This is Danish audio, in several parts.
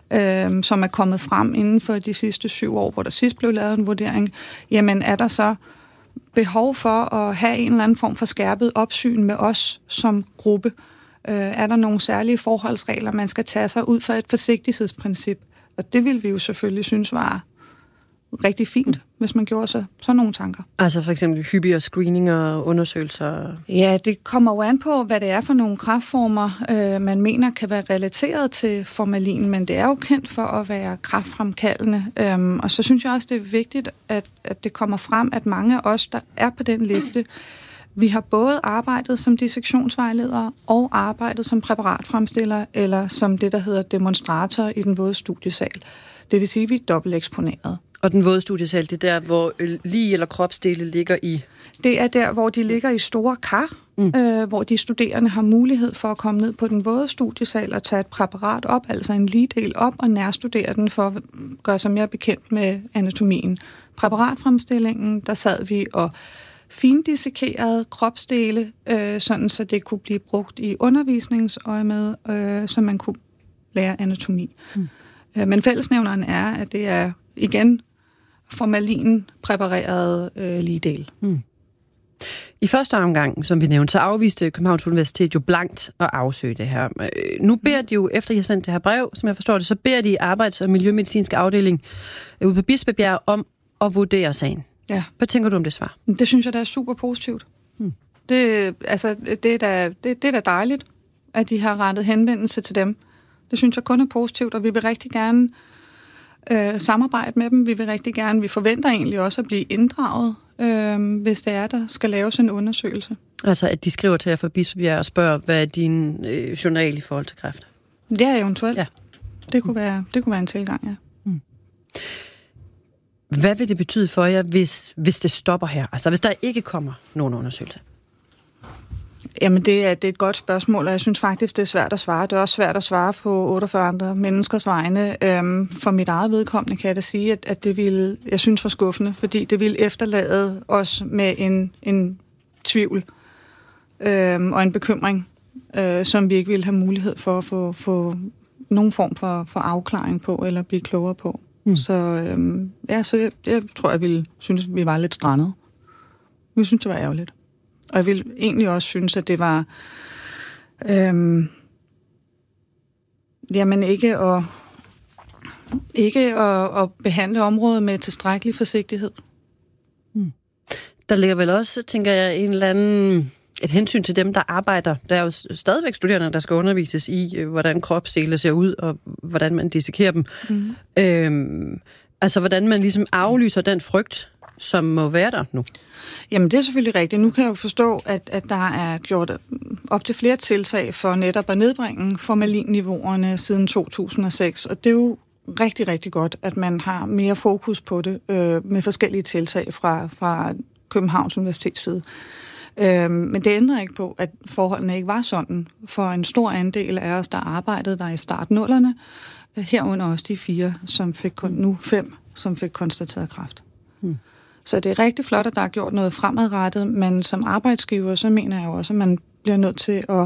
som er kommet frem inden for de sidste 7 år, hvor der sidst blev lavet en vurdering, jamen er der så behov for at have en eller anden form for skærpet opsyn med os som gruppe? Er der nogle særlige forholdsregler, man skal tage sig ud fra et forsigtighedsprincip? Og det vil vi jo selvfølgelig synes var rigtig fint, hvis man gjorde sig sådan nogle tanker. Altså for eksempel hyppigere screeninger og undersøgelser? Ja, det kommer jo an på, hvad det er for nogle kræftformer, man mener kan være relateret til formalin, men det er jo kendt for at være kræftfremkaldende. Og så synes jeg også, det er vigtigt, at det kommer frem, at mange af os, der er på den liste, vi har både arbejdet som dissektionsvejledere og arbejdet som præparatfremstillere, eller som det, der hedder demonstrator i den våde studiesal. Det vil sige, at vi er dobbelt eksponeret. Og den våde studiesal, det er der, hvor lig eller kropsdele ligger i? Det er der, hvor de ligger i store kar, hvor de studerende har mulighed for at komme ned på den våde studiesal og tage et præparat op, altså en ligedel op, og nærstudere den for at gøre sig mere bekendt med anatomien. Præparatfremstillingen, der sad vi og findissekerede kropsdele, sådan så det kunne blive brugt i undervisningsøjemed, så man kunne lære anatomi. Men fællesnævneren er, at det er igen formalin-præpareret ligedel. I første omgang, som vi nævnte, så afviste Københavns Universitet jo blankt at afsøge det her. Nu beder de jo, efter I har sendt det her brev, som jeg forstår det, så beder de Arbejds- og Miljømedicinske afdeling ude på Bispebjerg om at vurdere sagen. Ja. Hvad tænker du om det svar? Det synes jeg, der er super positivt. Det er da dejligt, at de har rettet henvendelse til dem. Det synes jeg kun er positivt, og vi vil rigtig gerne samarbejde med dem. Vi forventer egentlig også at blive inddraget, hvis det er, der skal laves en undersøgelse. Altså, at de skriver til jer fra Bispebjerg og spørger, hvad er din journal i forhold til kræft? Ja, eventuelt. Ja. Det kunne være en tilgang, ja. Hvad vil det betyde for jer, hvis det stopper her? Altså, hvis der ikke kommer nogen undersøgelse? Jamen, det er et godt spørgsmål, og jeg synes faktisk, det er svært at svare. Det er også svært at svare på 48 andre menneskers vegne. For mit eget vedkommende kan jeg da sige, at det ville, jeg synes, var skuffende, fordi det ville efterlade os med en tvivl og en bekymring, som vi ikke ville have mulighed for at få nogen form for afklaring på, eller blive klogere på. Så jeg tror, jeg ville synes, at vi var lidt strandet. Jeg synes, det var ærgerligt. Og jeg ville egentlig også synes, at det var ikke at behandle området med tilstrækkelig forsigtighed. Der ligger vel også, tænker jeg, et hensyn til dem, der arbejder. Der er jo stadigvæk studerende, der skal undervises i, hvordan kropsdele ser ud, og hvordan man dissekerer dem. Altså, hvordan man ligesom aflyser den frygt, som må være der nu. Jamen, det er selvfølgelig rigtigt. Nu kan jeg jo forstå, at der er gjort op til flere tiltag for netop at nedbringe formalinniveauerne siden 2006, og det er jo rigtig, rigtig godt, at man har mere fokus på det med forskellige tiltag fra Københavns Universitets side. Men det ændrer ikke på, at forholdene ikke var sådan for en stor andel af os, der arbejdede der i startnullerne, herunder også de 4, som fik nu 5, som fik konstateret kræft. Så det er rigtig flot, at der er gjort noget fremadrettet, men som arbejdsgiver, så mener jeg jo også, at man bliver nødt til at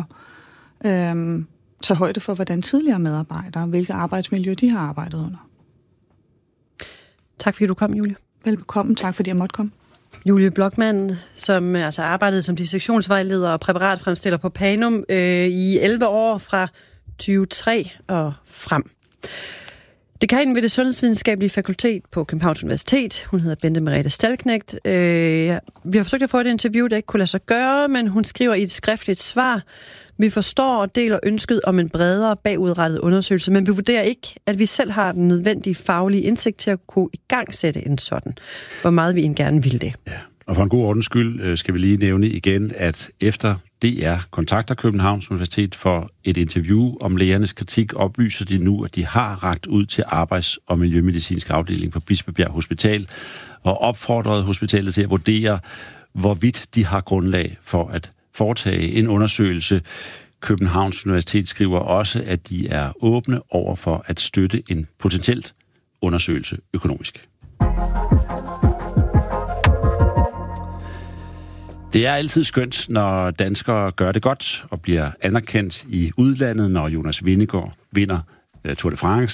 tage højde for, hvordan tidligere medarbejdere, hvilke arbejdsmiljø de har arbejdet under. Tak fordi du kom, Julie. Velbekomme. Tak fordi jeg måtte komme. Julie Blockmann, som altså arbejdede som dissektionsvejleder og præparatfremstiller på Panum i 11 år fra 2003 og frem. Dekanen ved det sundhedsvidenskabelige fakultet på Københavns Universitet. Hun hedder Bente Merete Stalknecht. Vi har forsøgt at få et interview, der ikke kunne lade sig gøre, men hun skriver i et skriftligt svar: vi forstår og deler ønsket om en bredere bagudrettet undersøgelse, men vi vurderer ikke, at vi selv har den nødvendige faglige indsigt til at kunne igangsætte en sådan. Hvor meget vi end gerne vil det. Ja. Og for en god ordens skyld skal vi lige nævne igen, at efter DR kontakter Københavns Universitet for et interview om lægernes kritik, oplyser de nu, at de har rakt ud til Arbejds- og Miljømedicinsk afdeling på Bispebjerg Hospital og opfordret hospitalet til at vurdere, hvorvidt de har grundlag for at foretage en undersøgelse. Københavns Universitet skriver også, at de er åbne over for at støtte en potentielt undersøgelse økonomisk. Det er altid skønt, når danskere gør det godt og bliver anerkendt i udlandet, når Jonas Vingegaard vinder Tour de France.